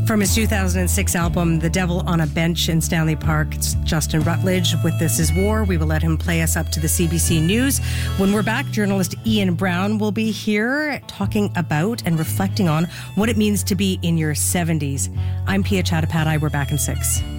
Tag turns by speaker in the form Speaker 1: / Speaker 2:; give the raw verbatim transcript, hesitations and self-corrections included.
Speaker 1: From his two thousand six album, The Devil on a Bench in Stanley Park, it's Justin Rutledge with This Is War. We will let him play us up to the C B C News. When we're back, journalist Ian Brown will be here talking about and reflecting on what it means to be in your seventies. I'm Pia Chattopadhyay. We're back in six.